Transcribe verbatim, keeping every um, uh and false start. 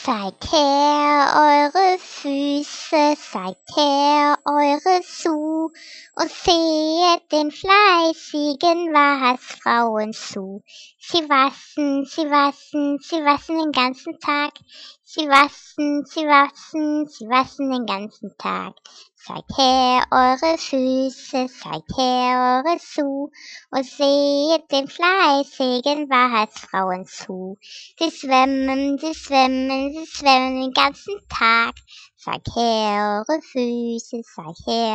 Zeigt her eure Füße, zeigt her eure Schuh und sehet den fleißigen Waschfrauen zu. Sie waschen, sie waschen, sie waschen den ganzen Tag. Sie waschen, sie waschen, sie waschen den ganzen Tag. Zeigt her eure Füße, zeigt her eure Schuh und seht den fleißigen Waschfrauen zu. Sie schwimmen, sie schwimmen, sie schwimmen den ganzen Tag. Zeigt her eure Füße, zeigt her